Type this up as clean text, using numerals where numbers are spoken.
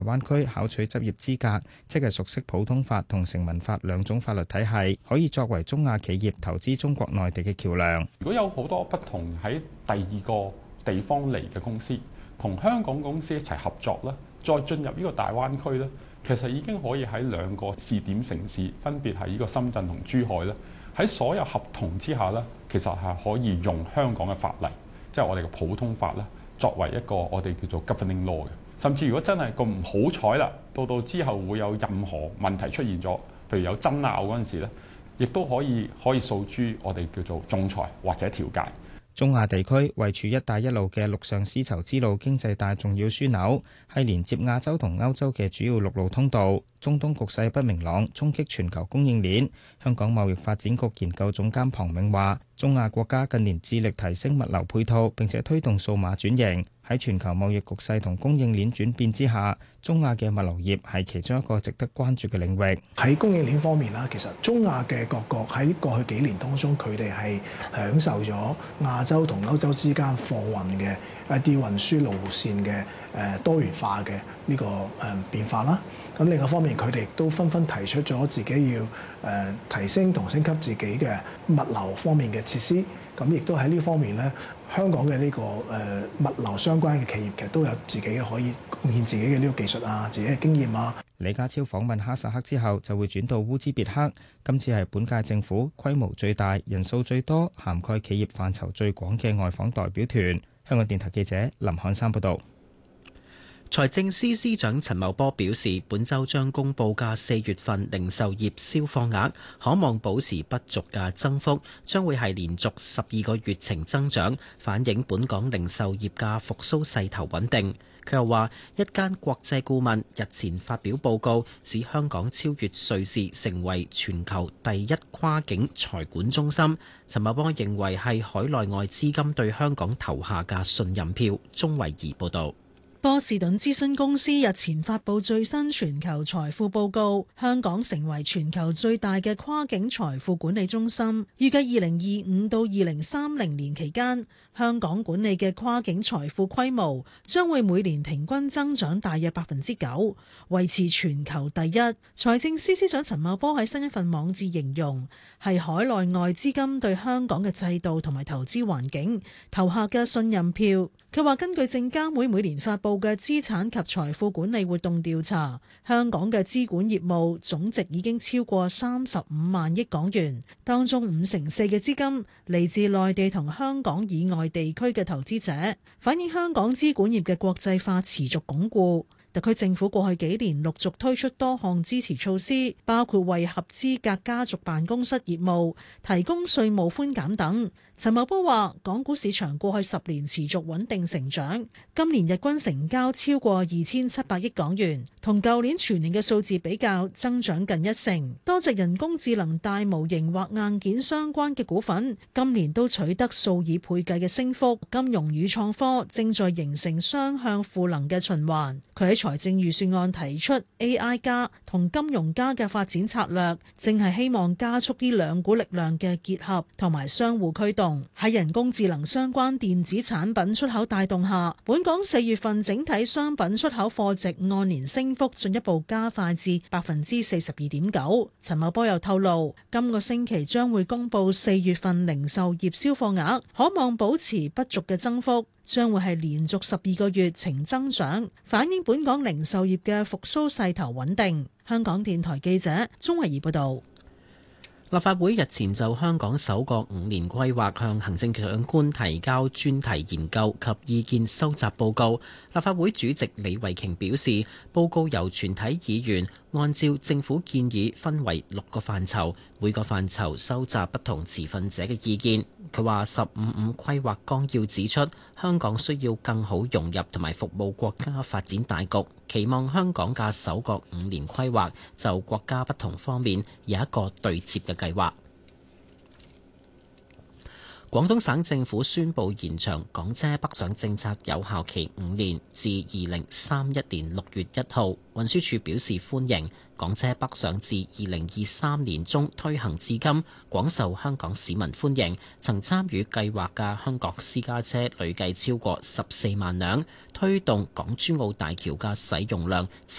灣區考取執業資格，即係熟悉普通法同成文法兩種法律體系，可以作為中亞企業投資中國內地嘅橋梁。 如果有好多不同喺第二個地方嚟嘅公司，同香港公司一齊合作咧，再進入呢個大灣區咧，其實已經可以喺兩個試點城市，分別係呢個深圳同珠海咧，喺所有合同之下咧，其實係可以用香港嘅法例，即係我哋嘅普通法咧，作為一個我哋叫做 governing law 嘅。甚至如果真係咁唔好彩啦，到之後會有任何問題出現咗，譬如有爭拗嗰陣時咧，亦都可以訴諸我哋叫做仲裁或者調解。 中亞地區位處一帶一路嘅陸上絲綢之路經濟帶重要樞紐，係連接亞洲同歐洲嘅主要陸路通道。中東局勢不明朗，衝擊全球供應鏈。香港貿易發展局研究總監龐銘話，中亞國家近年致力提升物流配套，並且推動數碼轉型。喺全球貿易局勢同供應鏈轉變之下，中亞嘅物流業係其中一個值得關注嘅領域。 喺供應鏈方面啦，其實中亞嘅各國喺過去幾年當中，佢哋係享受咗亞洲同歐洲之間貨運嘅一啲運輸路線嘅多元化嘅呢個變化啦。咁另一方面，佢哋亦都紛紛提出咗自己要提升同升級自己嘅物流方面嘅設施。咁亦都喺呢方面咧，香港嘅呢個物流相關嘅企業其實都有自己嘅可以貢獻自己嘅呢個技術啊，自己嘅經驗啊。 李家超訪問哈薩克之後，就會轉到烏茲別克。今次係本屆政府規模最大、人數最多、涵蓋企業範疇最廣嘅外訪代表團。香港電台記者林漢山報導。 財政司司長陳茂波表示，本週將公佈嘅4月份零售業銷貨額可望保持不俗嘅增幅，將會係連續12個月呈增長，反映本港零售業嘅復甦勢頭穩定。佢又話，一間國際顧問日前發表報告，指香港超越瑞士成為全球第一跨境財管中心。陳茂波認為係海內外資金對香港投下嘅信任票。鍾慧儀報導。 波士頓諮詢公司日前發布最新全球財富報告，香港成為全球最大嘅跨境財富管理中心。預計2025到2030年期間，香港管理嘅跨境財富規模將會每年平均增長大約9%，維持全球第一。財政司司長陳茂波喺新一份網誌形容，係海內外資金對香港嘅制度同埋投資環境投下嘅信任票。佢話根據證監會每年發布嘅資產及財富管理活動調查，香港嘅資管業務總值已經超過35萬億港元，當中54%嘅資金嚟自內地同香港以外地區嘅投資者，反映香港資管業嘅國際化持續鞏固。特區政府過去幾年陸續推出多項支持措施，包括為合資格家族辦公室業務提供稅務寬減等。陳茂波話，港股市場過去10年持續穩定成長，今年日均成交超過2700億港元，同舊年全年嘅數字比較增長近1成。多隻人工智能大模型或硬件相關嘅股份今年都取得數以倍計嘅升幅。金融與創科正在形成雙向賦能嘅循環。佢喺財政預算案提出 AI 加同金融加嘅發展策略，正係希望加速呢兩股力量嘅結合同埋相互驅動。喺人工智能相關電子產品出口帶動下，本港4月份整體商品出口貨值按年升幅進一步加快至42.9%。陳茂波又透露，今個星期將會公布4月份零售業銷貨額，可望保持不俗嘅增幅，將會係連續12個月呈增長，反映本港零售業嘅復甦勢頭穩定。香港電台記者鍾慧儀報道。 立法會日前就香港首個5年規劃向行政長官提交專題研究及意見收集報告。立法會主席李慧瓊表示，報告由全體議員按照政府建議分為6個範疇，每個範疇收集不同持份者嘅意見。佢話15規劃綱要指出，香港需要更好融入同埋服務國家發展大局，期望香港嘅首個5年規劃就國家不同方面有一個對接嘅計劃。 廣東省政府宣布延長港車北上政策有效期5年，至2031年6月1號。運輸署表示歡迎。港車北上自2023年中推行至今，廣受香港市民歡迎。曾參與計劃嘅香港私家車累計超過14萬輛，推動港珠澳大橋嘅使用量持